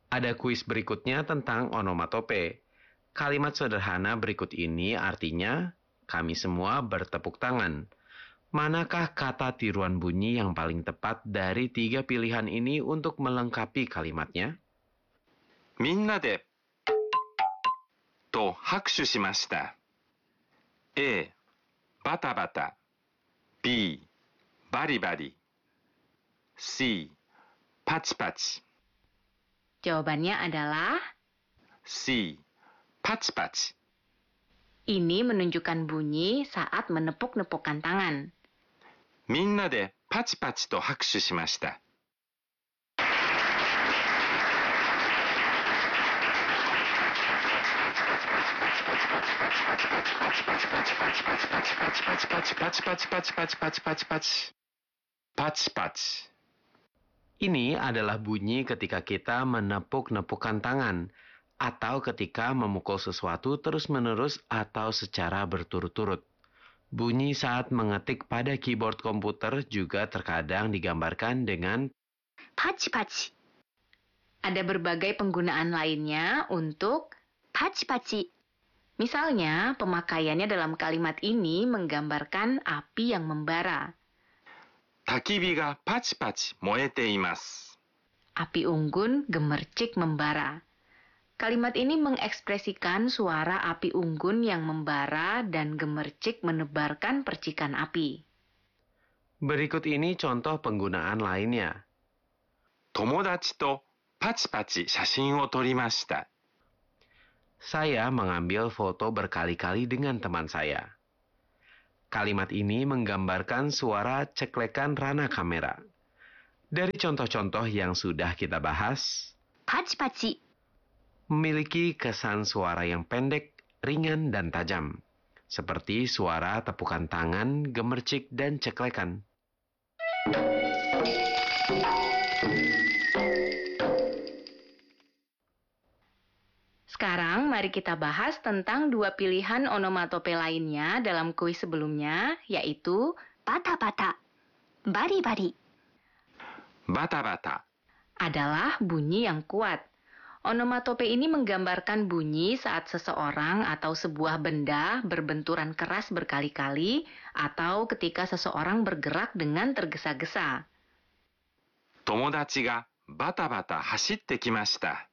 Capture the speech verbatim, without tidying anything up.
Ada kuis berikutnya tentang onomatope. Kalimat sederhana berikut ini artinya, kami semua bertepuk tangan. Manakah kata tiruan bunyi yang paling tepat dari tiga pilihan ini untuk melengkapi kalimatnya? みんなでと拍手しました。A. バタバタ B. バリバリ C. パチパチ Jawabannya adalah C. パチパチ ini menunjukkan bunyi saat menepuk-nepukkan tangan. みんなでパチパチと拍手しました。パチパチパチパチパチパチパチパチパチパチパチ Ini adalah bunyi ketika kita menepuk-nepukkan tangan, atau ketika memukul sesuatu terus-menerus atau secara berturut-turut. Bunyi saat mengetik pada keyboard komputer juga terkadang digambarkan dengan 파치파치. Ada berbagai penggunaan lainnya untuk 파치파치. Misalnya, pemakaiannya dalam kalimat ini menggambarkan api yang membara. 焚き火がパチパチ燃えています。 Api unggun gemercik membara. Kalimat ini mengekspresikan suara api unggun yang membara dan gemercik menebarkan percikan api. Berikut ini contoh penggunaan lainnya. 友達とパチパチ写真を撮りました。 Saya mengambil foto berkali-kali dengan teman saya. Kalimat ini menggambarkan suara ceklekan rana kamera. Dari contoh-contoh yang sudah kita bahas, 파치파치. memiliki kesan suara yang pendek, ringan, dan tajam. Seperti suara tepukan tangan, gemercik, dan ceklekan. Sekarang mari kita bahas tentang dua pilihan onomatope lainnya dalam kuis sebelumnya, yaitu bata-bata, bari-bari. バタバタ Adalah bunyi yang kuat. Onomatope ini menggambarkan bunyi saat seseorang atau sebuah benda berbenturan keras berkali-kali atau ketika seseorang bergerak dengan tergesa-gesa. 友達がバタバタ走ってきました。